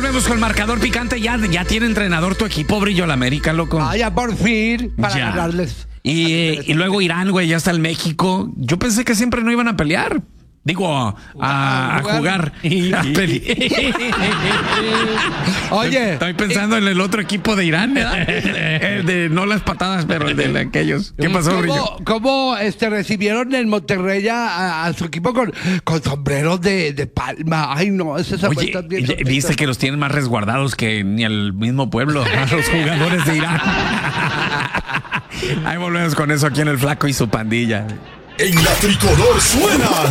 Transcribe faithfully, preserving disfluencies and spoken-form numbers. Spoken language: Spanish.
volvemos con el marcador picante. Ya, ya tiene entrenador tu equipo, Brillo la América, loco. Vaya, por fin, para Ya. ganarles. Y, eh, y luego Irán, güey, ya está el México. Yo pensé que siempre no iban a pelear. Digo, a, a- a jugar. A pelear. Oye, Estoy pensando en el otro equipo de Irán, ¿verdad? El de, no las patadas, pero el de aquellos. ¿Qué pasó, Brillo? ¿cómo, cómo, este, recibieron en Monterrey a, a su equipo con, con sombreros de, de palma? Ay, no, esas Oye, apuestas bien y- sorpresas. dice que los tienen más resguardados que ni el mismo pueblo, a los jugadores de Irán. Ahí volvemos con eso aquí en El Flaco y su pandilla. En la tricolor suena